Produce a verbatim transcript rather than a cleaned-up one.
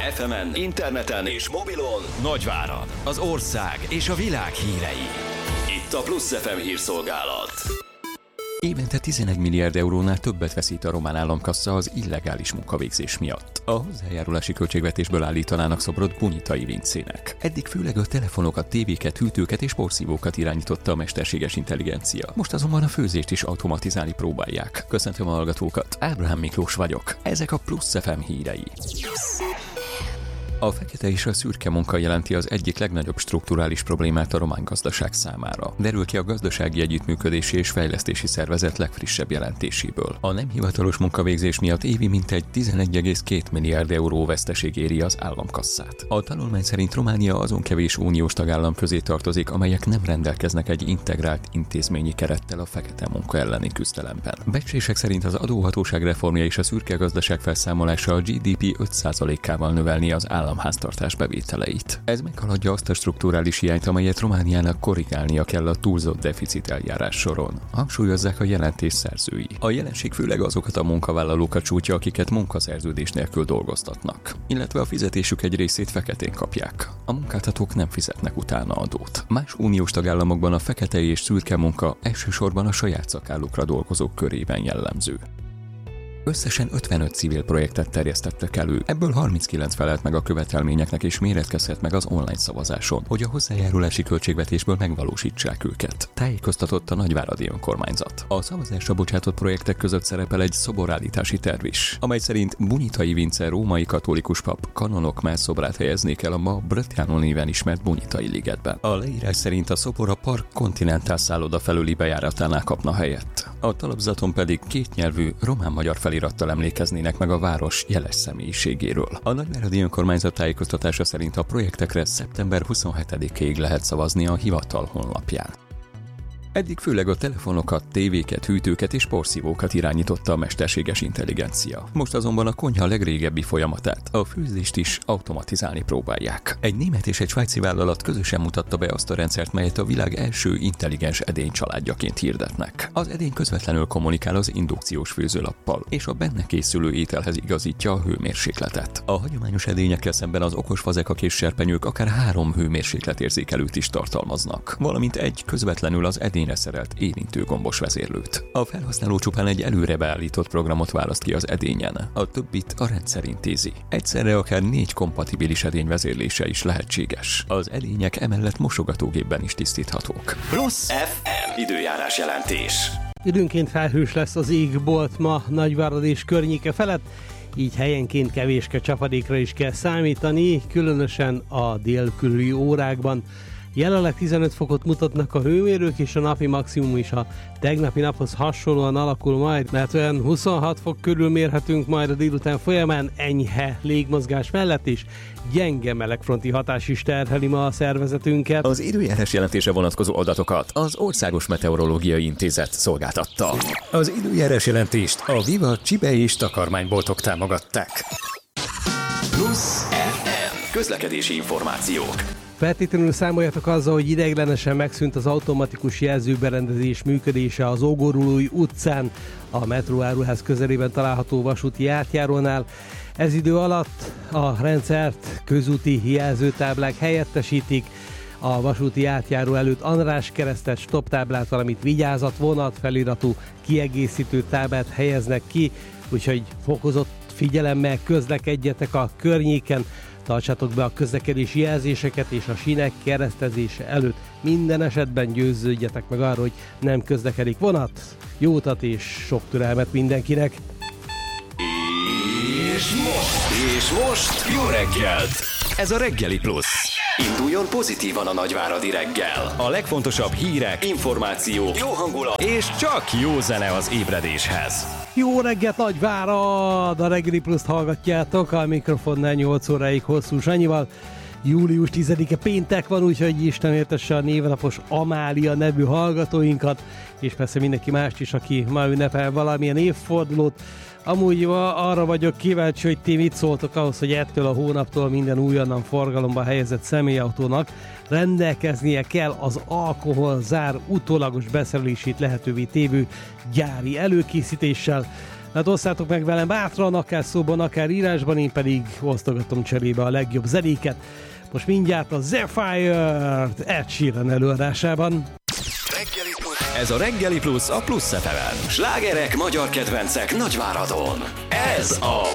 ef emen, interneten és mobilon Nagyvárad, az ország és a világ hírei. Itt a Plusz ef em hírszolgálat. Évente tizenegy milliárd eurónál többet veszít a román államkassa az illegális munkavégzés miatt. A hozzájárulási költségvetésből állítanának szobrot Bunyitai Vincének. Eddig főleg a telefonokat, tévéket, hűtőket és porszívókat irányította a mesterséges intelligencia. Most azonban a főzést is automatizálni próbálják. Köszöntöm a hallgatókat, Ábrahám Miklós vagyok. Ezek a Plusz ef em hírei. A fekete és a szürke munka jelenti az egyik legnagyobb strukturális problémát a román gazdaság számára. Derül ki a Gazdasági Együttműködési és Fejlesztési Szervezet legfrissebb jelentéséből. A nem hivatalos munkavégzés miatt évi mintegy tizenegy egész két milliárd euró veszteség éri az államkasszát. A tanulmány szerint Románia azon kevés uniós tagállam közé tartozik, amelyek nem rendelkeznek egy integrált intézményi kerettel a fekete munka elleni küzdelemben. Becslések szerint az adóhatóság reformja és a szürke gazdaság felszámolása a gé dé pé öt százalékával növelni az állam háztartás bevételeit. Ez meghaladja azt a strukturális hiányt, amelyet Romániának korrigálnia kell a túlzott deficit eljárás soron. Hangsúlyozzák a jelentés szerzői. A jelenség főleg azokat a munkavállalókat sújtja, akiket munkaszerződés nélkül dolgoztatnak, illetve a fizetésük egy részét feketén kapják. A munkáltatók nem fizetnek utána adót. Más uniós tagállamokban a fekete és szürke munka elsősorban a saját szakállukra dolgozók körében jellemző. Összesen ötvenöt civil projektet terjesztettek elő, ebből harminckilenc felelt meg a követelményeknek és méretkezhet meg az online szavazáson, hogy a hozzájárulási költségvetésből megvalósítsák őket. Tájékoztatott a nagyváradi önkormányzat. A szavazásra bocsátott projektek között szerepel egy szoborállítási terv is, amely szerint Bunyitai Vince római katolikus pap kanonok mellszobrát helyeznék el a ma Brătianu néven ismert Bunyitai ligetben. A leírás szerint a szobor a Park Continental szálloda felüli bejáratánál kapna helyet. A talapzaton pedig kétnyelvű román-magyar felirattal emlékeznének meg a város jeles személyiségéről. A nagyváradi önkormányzat tájékoztatása szerint a projektekre szeptember huszonhetedikéig lehet szavazni a hivatal honlapján. Eddig főleg a telefonokat, tévéket, hűtőket és porszívókat irányította a mesterséges intelligencia. Most azonban a konyha legrégebbi folyamatát, a főzést is automatizálni próbálják. Egy német és egy svájci vállalat közösen mutatta be azt a rendszert, melyet a világ első intelligens edény családjaként hirdetnek. Az edény közvetlenül kommunikál az indukciós főzőlappal, és a benne készülő ételhez igazítja a hőmérsékletet. A hagyományos edényekkel szemben az okos fazekak és serpenyők akár három hőmérsékletérzékelőt is tartalmaznak, valamint egy közvetlenül az edény szerelt érintőgombos vezérlőt. A felhasználó csupán egy előre beállított programot választ ki az edényen, a többit a rendszer intézi. Egyszerre akár négy kompatibilis edény vezérlése is lehetséges. Az edények emellett mosogatógépben is tisztíthatók. Plusz ef em időjárás jelentés. Időnként felhős lesz az égbolt ma Nagyvárad és környéke felett, így helyenként kevéske csapadékra is kell számítani, különösen a délkörüli órákban. Jelenleg tizenöt fokot mutatnak a hőmérők, és a napi maximum is a tegnapi naphoz hasonlóan alakul majd, mert olyan huszonhat fok körül mérhetünk majd a délután folyamán, enyhe légmozgás mellett is gyenge melegfronti hatás is terheli ma a szervezetünket. Az időjárás jelentése vonatkozó adatokat az Országos Meteorológiai Intézet szolgáltatta. Az időjárás jelentést a Viva Csibe és takarmányboltok támogatták. Plusz ef em közlekedési információk. Feltétlenül számoljatok azzal, hogy ideiglenesen megszűnt az automatikus jelzőberendezés működése az Ógorulói utcán, a metróáruház közelében található vasúti átjárónál. Ez idő alatt a rendszert közúti jelzőtáblák helyettesítik, a vasúti átjáró előtt András keresztes stopptáblát, valamint vigyázat vonat feliratú kiegészítő táblát helyeznek ki, úgyhogy fokozott figyelemmel közlekedjetek a környéken, tartsátok be a közlekedési jelzéseket, és a sínek keresztezése előtt minden esetben győződjetek meg arról, hogy nem közlekedik vonat. Jó utat és sok türelmet mindenkinek! És most, és most jó reggelt! Ez a Reggeli Plusz. Induljon pozitívan a nagyváradi reggel. A legfontosabb hírek, információk, jó hangulat és csak jó zene az ébredéshez. Jó reggelt, Nagyvárad! A Reggeli Pluszt hallgatjátok, a mikrofonnál nyolc óráig Hosszú Sanyival. Július tizedike péntek van, úgyhogy Isten értesse a névnapos Amália nevű hallgatóinkat, és persze mindenki mást is, aki ma ünnepel valamilyen évfordulót. Amúgy arra vagyok kíváncsi, hogy ti mit szóltok ahhoz, hogy ettől a hónaptól minden újonnan forgalomba helyezett személyautónak rendelkeznie kell az alkoholzár utólagos beszerelését lehetővé tévő gyári előkészítéssel. Hát osszátok meg velem bátran, akár szóban, akár írásban, én pedig osztogatom cserébe a legjobb zenéket. Most mindjárt a Zephyr Ed Sheeran előadásában. Ez a Reggeli Plusz a Plusz ef em-en. Slágerek, magyar kedvencek Nagyváradon. Ez a